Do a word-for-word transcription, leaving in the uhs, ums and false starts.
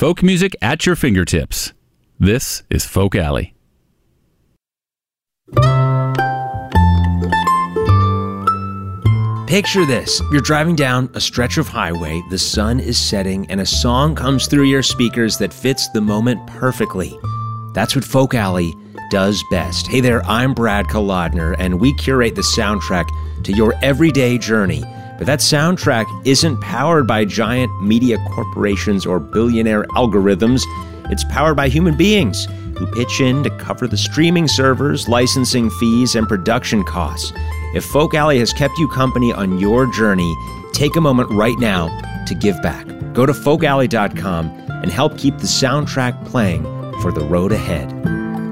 Folk music at your fingertips. This is Folk Alley. Picture this. You're driving down a stretch of highway, the sun is setting, and a song comes through your speakers that fits the moment perfectly. That's what Folk Alley does best. Hey there, I'm Brad Kolodner, and we curate the soundtrack to your everyday journey. But that soundtrack isn't powered by giant media corporations or billionaire algorithms. It's powered by human beings who pitch in to cover the streaming servers, licensing fees, and production costs. If Folk Alley has kept you company on your journey, take a moment right now to give back. Go to folk alley dot com and help keep the soundtrack playing for the road ahead.